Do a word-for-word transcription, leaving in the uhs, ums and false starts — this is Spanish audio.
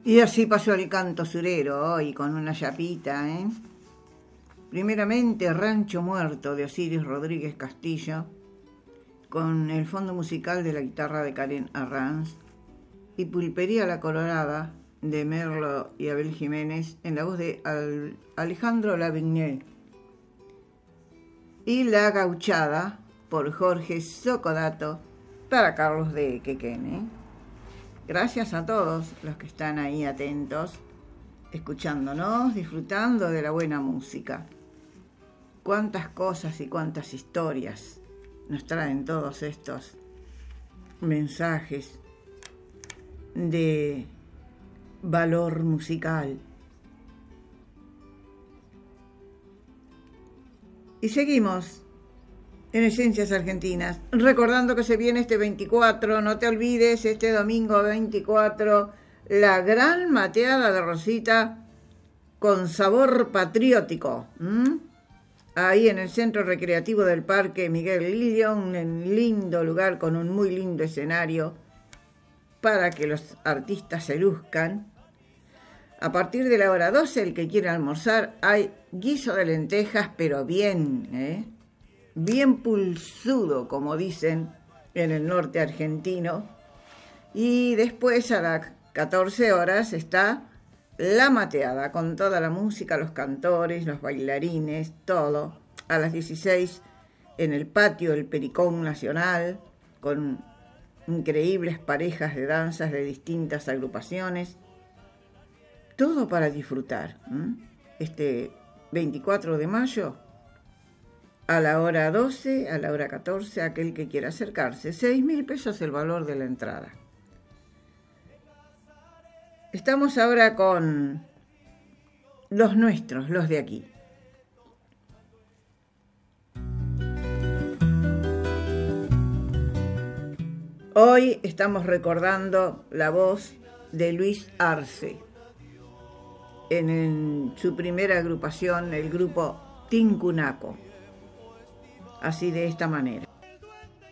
Y así pasó el canto surero hoy con una chapita, ¿eh? Primeramente Rancho Muerto de Osiris Rodríguez Castillo, con el fondo musical de la guitarra de Karen Arranz, y Pulpería la Colorada de Merlo y Abel Jiménez en la voz de Alejandro Lavigné, y La Gauchada por Jorge Socodato para Carlos de Quequene. Gracias a todos los que están ahí atentos, escuchándonos, disfrutando de la buena música. Cuántas cosas y cuántas historias nos traen todos estos mensajes de valor musical. Y seguimos en Esencias Argentinas, recordando que se viene este veinticuatro, no te olvides, este domingo veinticuatro, la gran mateada de Rosita con sabor patriótico. ¿Mm? Ahí en el Centro Recreativo del Parque Miguel Lillo, un lindo lugar con un muy lindo escenario para que los artistas se luzcan. A partir de la hora doce, el que quiera almorzar, hay guiso de lentejas, pero bien, ¿eh? bien pulsudo, como dicen en el norte argentino. Y después a las catorce horas está la mateada, con toda la música, los cantores, los bailarines, todo. A las dieciséis en el patio del Pericón Nacional, con increíbles parejas de danzas de distintas agrupaciones. Todo para disfrutar. ¿eh? Este veinticuatro de mayo, a la hora doce, a la hora catorce, aquel que quiera acercarse. Seis mil pesos el valor de la entrada. Estamos ahora con los nuestros, los de aquí. Hoy estamos recordando la voz de Luis Arce en, en su primera agrupación, el grupo Tincunaco. Así de esta manera.